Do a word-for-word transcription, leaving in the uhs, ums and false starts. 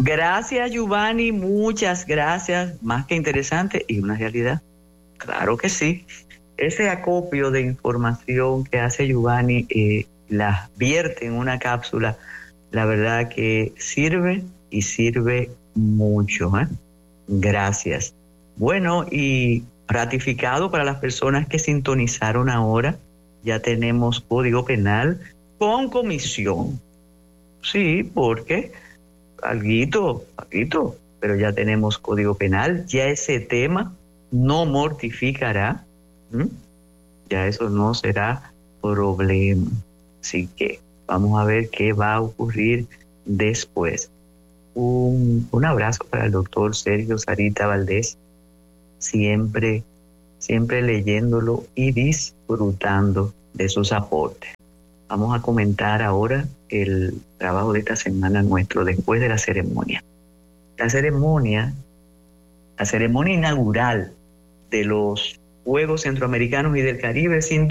Gracias, Giovanni, muchas gracias. Más que interesante y una realidad. Claro que sí. Ese acopio de información que hace Giovanni, eh, la vierte en una cápsula, la verdad que sirve y sirve mucho, ¿eh? Gracias. Bueno, y ratificado para las personas que sintonizaron ahora, ya tenemos Código Penal con comisión. Sí, porque alguito, alguito, pero ya tenemos Código Penal, ya ese tema no mortificará, ¿m? Ya eso no será problema. Así que vamos a ver qué va a ocurrir después. Un, un abrazo para el doctor Sergio Sarita Valdés, siempre, siempre leyéndolo y disfrutando de sus aportes. Vamos a comentar ahora el trabajo de esta semana nuestro después de la ceremonia. La ceremonia, la ceremonia inaugural de los Juegos Centroamericanos y del Caribe, sin